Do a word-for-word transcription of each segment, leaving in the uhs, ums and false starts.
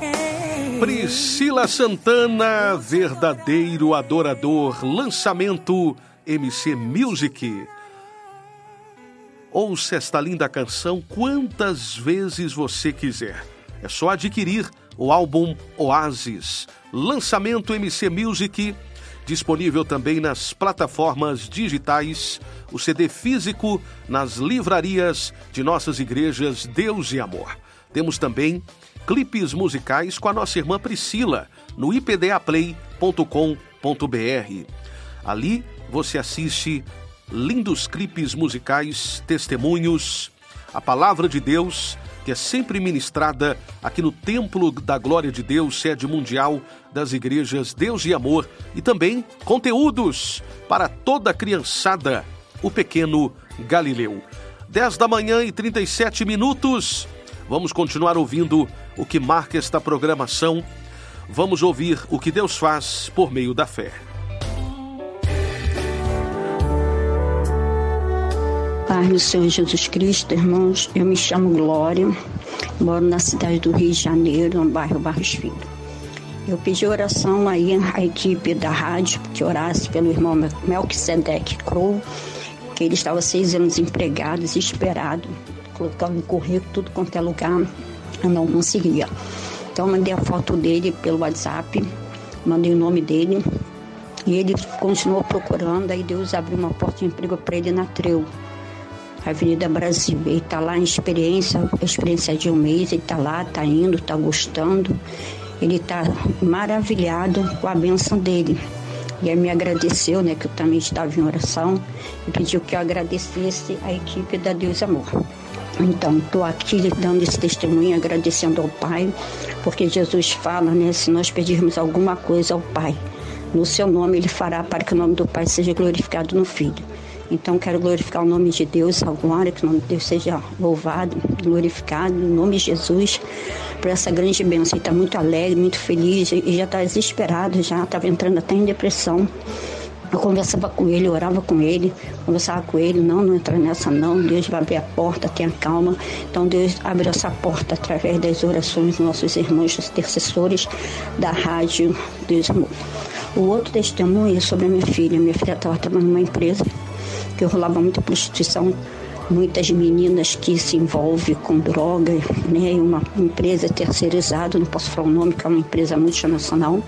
Priscila Santana, verdadeiro adorador, lançamento M C Music. Ouça esta linda canção quantas vezes você quiser. É só adquirir o álbum Oasis, lançamento M C Music, disponível também nas plataformas digitais, o C D físico nas livrarias de nossas igrejas Deus e Amor. Temos também clipes musicais com a nossa irmã Priscila no i p d a play ponto com ponto b r. Ali você assiste lindos clipes musicais, testemunhos, a palavra de Deus, que é sempre ministrada aqui no Templo da Glória de Deus, sede mundial das igrejas Deus e Amor, e também conteúdos para toda a criançada, o pequeno Galileu. dez da manhã e trinta e sete minutos. Vamos continuar ouvindo o que marca esta programação. Vamos ouvir o que Deus faz por meio da fé. Pai do Senhor Jesus Cristo, irmãos, eu me chamo Glória, moro na cidade do Rio de Janeiro, no bairro Barros Filho. Eu pedi oração aí à equipe da rádio, que orasse pelo irmão Melquisedeque Crow, que ele estava seis anos empregado, desesperado, colocando no currículo, tudo quanto é lugar, eu não conseguia. Então eu mandei a foto dele pelo WhatsApp, mandei o nome dele, e ele continuou procurando, aí Deus abriu uma porta de emprego para ele na Treu, Avenida Brasil. Ele está lá em experiência, a experiência de um mês, ele está lá, está indo, está gostando, ele está maravilhado com a bênção dele. E aí me agradeceu, né, que eu também estava em oração, e pediu que eu agradecesse a equipe da Deus e Amor. Então, estou aqui dando esse testemunho, agradecendo ao Pai, porque Jesus fala, né, se nós pedirmos alguma coisa ao Pai, no seu nome Ele fará para que o nome do Pai seja glorificado no Filho. Então, quero glorificar o nome de Deus agora, que o nome de Deus seja louvado, glorificado, no nome de Jesus, por essa grande bênção. Ele está muito alegre, muito feliz, e já está desesperado, já estava entrando até em depressão. Eu conversava com ele, orava com ele, conversava com ele, não, não entra nessa não, Deus vai abrir a porta, tenha calma. Então Deus abriu essa porta através das orações dos nossos irmãos, os intercessores da rádio Deus Amor. O outro testemunho é sobre a minha filha. Minha filha estava trabalhando numa empresa que rolava muita prostituição, muitas meninas que se envolvem com droga, né? Uma empresa terceirizada, não posso falar o nome, que é uma empresa multinacional.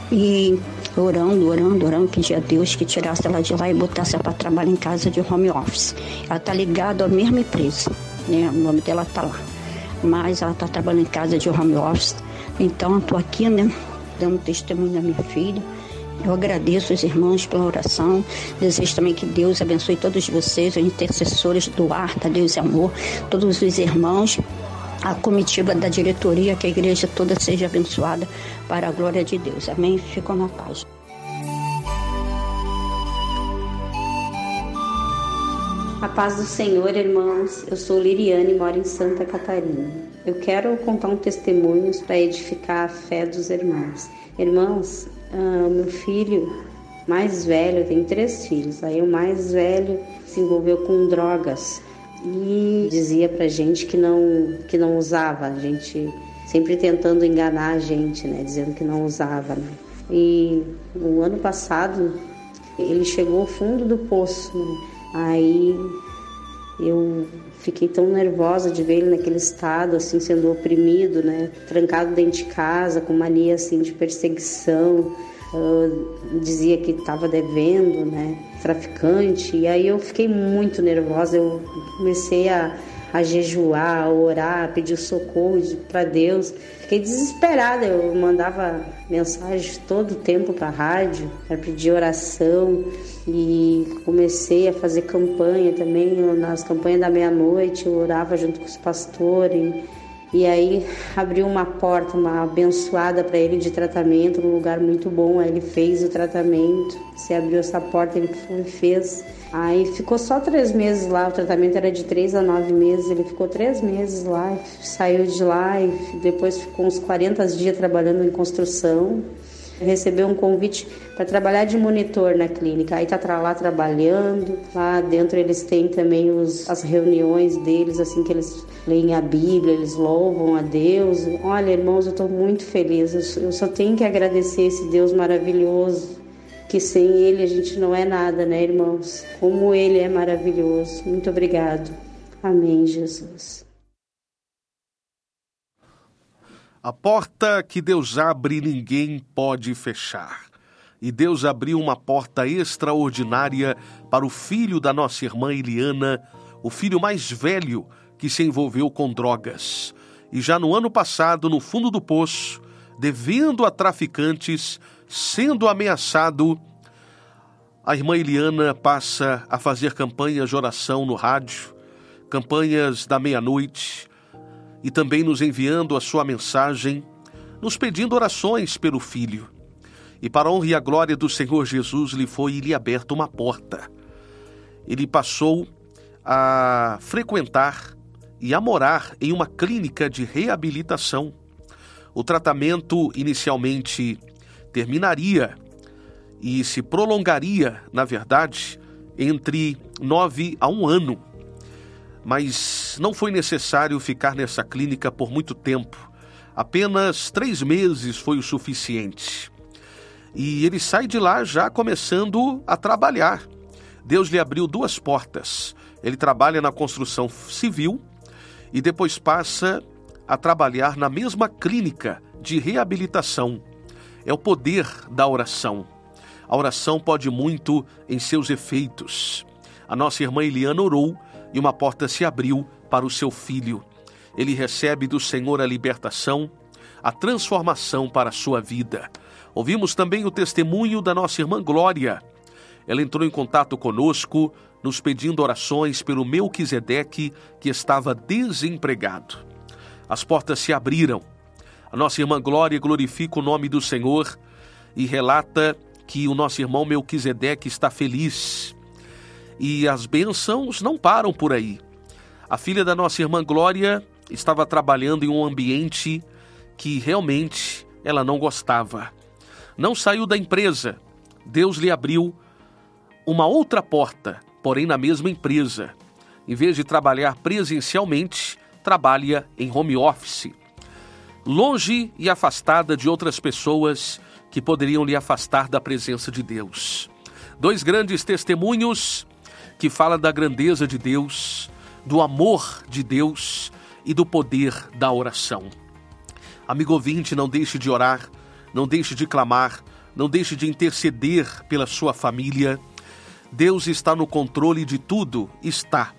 E orando, orando, orando, pedi a Deus que tirasse ela de lá e botasse ela para trabalhar em casa de home office. Ela está ligada à mesma empresa, né? O nome dela está lá, mas ela está trabalhando em casa de home office. Então eu estou aqui, né, dando testemunho da minha filha. Eu agradeço os irmãos pela oração. Desejo também que Deus abençoe todos vocês, os intercessores do ar, da Deus e Amor, todos os irmãos, a comitiva da diretoria, que a igreja toda seja abençoada para a glória de Deus. Amém? Ficam na paz. A paz do Senhor, irmãos. Eu sou Liriane e moro em Santa Catarina. Eu quero contar um testemunho para edificar a fé dos irmãos. Irmãos, ah, meu filho mais velho, tem três filhos, aí o mais velho se envolveu com drogas e dizia pra gente que não, que não usava, a gente sempre tentando enganar a gente, né, dizendo que não usava, né? E no ano passado ele chegou ao fundo do poço, né? Aí eu fiquei tão nervosa de ver ele naquele estado, assim, sendo oprimido, né? Trancado dentro de casa, com mania, assim, de perseguição. Uh, dizia que estava devendo, né? Traficante. E aí eu fiquei muito nervosa. Eu comecei a, a jejuar, a orar, a pedir socorro para Deus. Fiquei desesperada. Eu mandava mensagens todo o tempo para a rádio para pedir oração. E comecei a fazer campanha também, nas campanhas da meia-noite, eu orava junto com os pastores. E aí abriu uma porta, uma abençoada para ele de tratamento, num lugar muito bom. Aí ele fez o tratamento, se abriu essa porta, ele foi, fez. Aí ficou só três meses lá, o tratamento era de três a nove meses, ele ficou três meses lá, saiu de lá e depois ficou uns quarenta dias trabalhando em construção. recebeu um convite para trabalhar de monitor na clínica. Aí tá lá trabalhando, lá dentro eles têm também os, as reuniões deles, assim, que eles leem a Bíblia, eles louvam a Deus. Olha, irmãos, eu estou muito feliz, eu só tenho que agradecer esse Deus maravilhoso, que sem Ele a gente não é nada, né, irmãos? Como Ele é maravilhoso. Muito obrigado. Amém, Jesus. A porta que Deus abre, ninguém pode fechar. E Deus abriu uma porta extraordinária para o filho da nossa irmã Eliana, o filho mais velho que se envolveu com drogas. E já no ano passado, no fundo do poço, devendo a traficantes, sendo ameaçado, a irmã Eliana passa a fazer campanhas de oração no rádio, campanhas da meia-noite, e também nos enviando a sua mensagem, nos pedindo orações pelo filho. E para a honra e a glória do Senhor Jesus, lhe foi lhe aberta uma porta. Ele passou a frequentar e a morar em uma clínica de reabilitação. O tratamento inicialmente terminaria e se prolongaria, na verdade, entre nove a um ano. Mas não foi necessário ficar nessa clínica por muito tempo. Apenas três meses foi o suficiente. E ele sai de lá já começando a trabalhar. Deus lhe abriu duas portas. Ele trabalha na construção civil e depois passa a trabalhar na mesma clínica de reabilitação. É o poder da oração. A oração pode muito em seus efeitos. A nossa irmã Eliana orou e uma porta se abriu para o seu filho. Ele recebe do Senhor a libertação, a transformação para a sua vida. Ouvimos também o testemunho da nossa irmã Glória. Ela entrou em contato conosco, nos pedindo orações pelo Melquisedeque, que estava desempregado. As portas se abriram. A nossa irmã Glória glorifica o nome do Senhor e relata que o nosso irmão Melquisedeque está feliz. E as bênçãos não param por aí. A filha da nossa irmã Glória estava trabalhando em um ambiente que realmente ela não gostava. Não saiu da empresa. Deus lhe abriu uma outra porta, porém na mesma empresa. Em vez de trabalhar presencialmente, trabalha em home office. Longe e afastada de outras pessoas que poderiam lhe afastar da presença de Deus. Dois grandes testemunhos que fala da grandeza de Deus, do amor de Deus e do poder da oração. Amigo ouvinte, não deixe de orar, não deixe de clamar, não deixe de interceder pela sua família. Deus está no controle de tudo, está.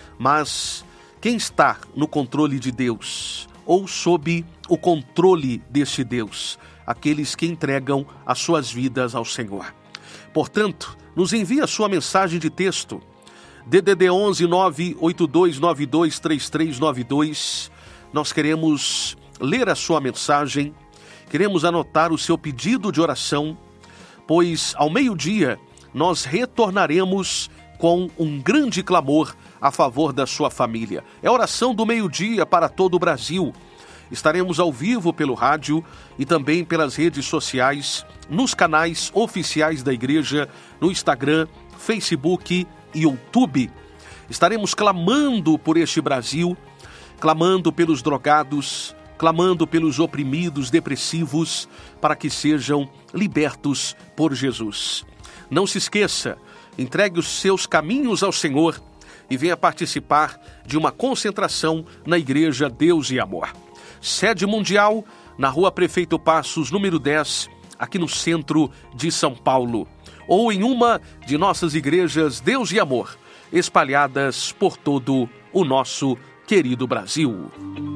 Mas quem está no controle de Deus ou sob o controle deste Deus? Aqueles que entregam as suas vidas ao Senhor. Portanto, nos envie a sua mensagem de texto, D D D onze nove oito dois nove dois três três nove dois. Nós queremos ler a sua mensagem, queremos anotar o seu pedido de oração, pois ao meio-dia nós retornaremos com um grande clamor a favor da sua família. É a oração do meio-dia para todo o Brasil. Estaremos ao vivo pelo rádio e também pelas redes sociais, nos canais oficiais da igreja, no Instagram, Facebook e YouTube. Estaremos clamando por este Brasil, clamando pelos drogados, clamando pelos oprimidos, depressivos, para que sejam libertos por Jesus. Não se esqueça, entregue os seus caminhos ao Senhor e venha participar de uma concentração na Igreja Deus e Amor. Sede mundial na Rua Prefeito Passos, número dez, aqui no centro de São Paulo. Ou em uma de nossas igrejas Deus e Amor, espalhadas por todo o nosso querido Brasil.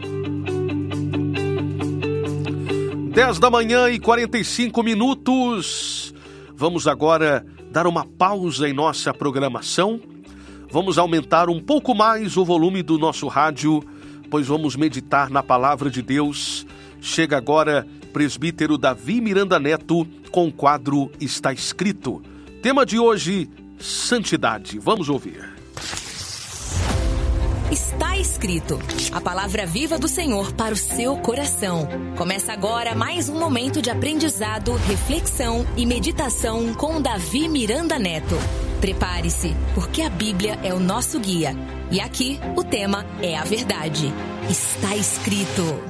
dez da manhã e quarenta e cinco minutos. Vamos agora dar uma pausa em nossa programação. Vamos aumentar um pouco mais o volume do nosso rádio, pois vamos meditar na palavra de Deus. Chega agora presbítero Davi Miranda Neto com o quadro Está Escrito. Tema de hoje, santidade. Vamos ouvir. Está escrito escrito. A palavra viva do Senhor para o seu coração. Começa agora mais um momento de aprendizado, reflexão e meditação com Davi Miranda Neto. Prepare-se, porque a Bíblia é o nosso guia. E aqui o tema é a verdade. Está escrito.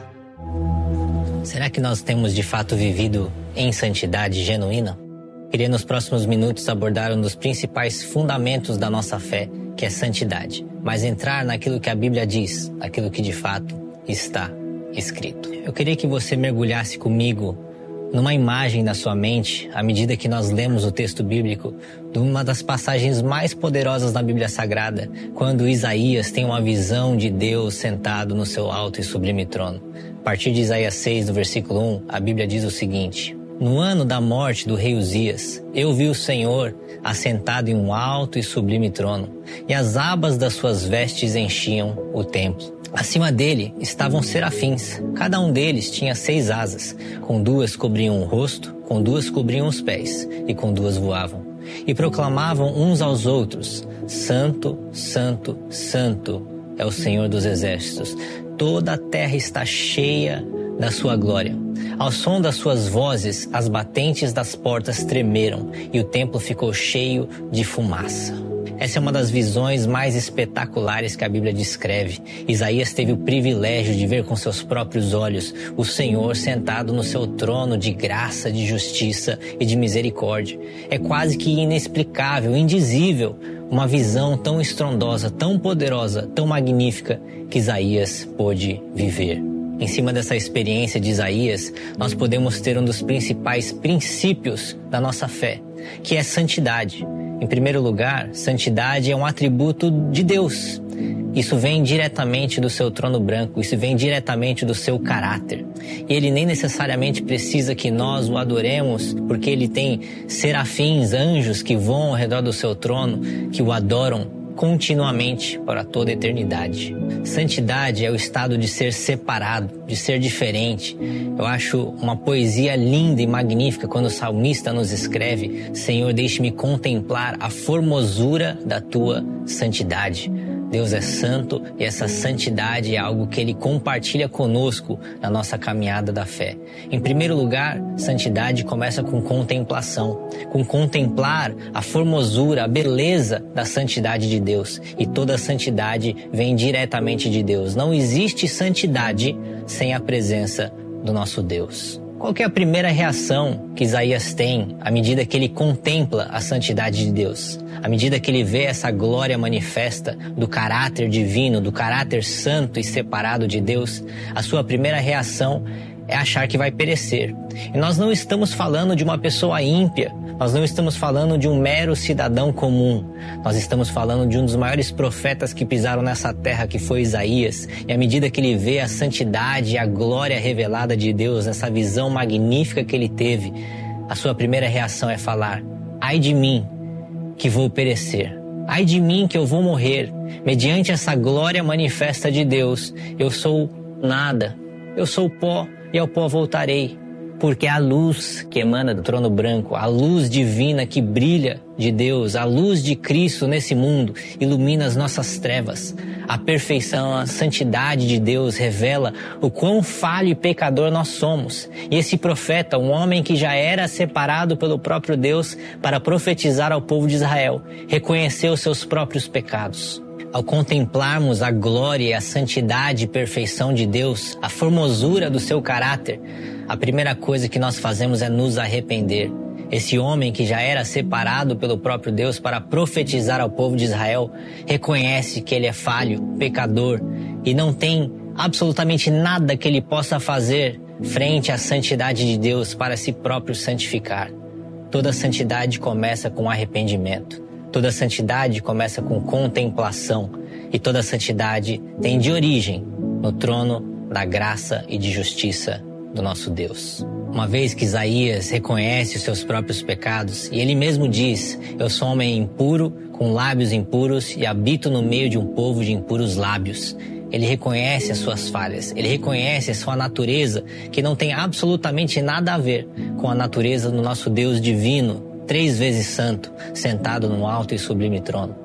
Será que nós temos de fato vivido em santidade genuína? Queria nos próximos minutos abordar um dos principais fundamentos da nossa fé, que é santidade. Mas entrar naquilo que a Bíblia diz, aquilo que de fato está escrito. Eu queria que você mergulhasse comigo numa imagem na sua mente, à medida que nós lemos o texto bíblico, de uma das passagens mais poderosas da Bíblia Sagrada, quando Isaías tem uma visão de Deus sentado no seu alto e sublime trono. A partir de Isaías seis, no versículo um, a Bíblia diz o seguinte: no ano da morte do rei Uzias, eu vi o Senhor assentado em um alto e sublime trono, e as abas das suas vestes enchiam o templo. Acima dele estavam serafins, cada um deles tinha seis asas, com duas cobriam o rosto, com duas cobriam os pés, e com duas voavam. E proclamavam uns aos outros: Santo, Santo, Santo é o Senhor dos exércitos. Toda a terra está cheia da sua glória. Ao som das suas vozes, as batentes das portas tremeram e o templo ficou cheio de fumaça. Essa é uma das visões mais espetaculares que a Bíblia descreve. Isaías teve o privilégio de ver com seus próprios olhos o Senhor sentado no seu trono de graça, de justiça e de misericórdia. É quase que inexplicável, indizível, uma visão tão estrondosa, tão poderosa, tão magnífica que Isaías pôde viver. Em cima dessa experiência de Isaías, nós podemos ter um dos principais princípios da nossa fé, que é santidade. Em primeiro lugar, santidade é um atributo de Deus. Isso vem diretamente do seu trono branco, isso vem diretamente do seu caráter. E ele nem necessariamente precisa que nós o adoremos, porque ele tem serafins, anjos que voam ao redor do seu trono, que o adoram continuamente para toda a eternidade. Santidade é o estado de ser separado, de ser diferente. Eu acho uma poesia linda e magnífica quando o salmista nos escreve: Senhor, deixe-me contemplar a formosura da tua santidade. Deus é santo e essa santidade é algo que Ele compartilha conosco na nossa caminhada da fé. Em primeiro lugar, santidade começa com contemplação, com contemplar a formosura, a beleza da santidade de Deus. E toda a santidade vem diretamente de Deus. Não existe santidade sem a presença do nosso Deus. Qual que é a primeira reação que Isaías tem à medida que ele contempla a santidade de Deus? À medida que ele vê essa glória manifesta do caráter divino, do caráter santo e separado de Deus, a sua primeira reação é achar que vai perecer. E nós não estamos falando de uma pessoa ímpia, nós não estamos falando de um mero cidadão comum. Nós estamos falando de um dos maiores profetas que pisaram nessa terra, que foi Isaías. E à medida que ele vê a santidade e a glória revelada de Deus, essa visão magnífica que ele teve, a sua primeira reação é falar: ai de mim, que vou perecer. Ai de mim, que eu vou morrer. Mediante essa glória manifesta de Deus, eu sou nada. Eu sou pó e ao pó voltarei. Porque a luz que emana do trono branco, a luz divina que brilha de Deus, a luz de Cristo nesse mundo, ilumina as nossas trevas. A perfeição, a santidade de Deus revela o quão falho e pecador nós somos. E esse profeta, um homem que já era separado pelo próprio Deus para profetizar ao povo de Israel, reconheceu seus próprios pecados. Ao contemplarmos a glória e a santidade e perfeição de Deus, a formosura do seu caráter, a primeira coisa que nós fazemos é nos arrepender. Esse homem que já era separado pelo próprio Deus para profetizar ao povo de Israel, reconhece que ele é falho, pecador, e não tem absolutamente nada que ele possa fazer frente à santidade de Deus para si próprio santificar. Toda santidade começa com arrependimento. Toda santidade começa com contemplação. E toda santidade tem de origem no trono da graça e de justiça do nosso Deus. Uma vez que Isaías reconhece os seus próprios pecados, e ele mesmo diz: eu sou homem impuro, com lábios impuros, e habito no meio de um povo de impuros lábios. Ele reconhece as suas falhas, ele reconhece a sua natureza, que não tem absolutamente nada a ver com a natureza do nosso Deus divino, três vezes santo, sentado num alto e sublime trono.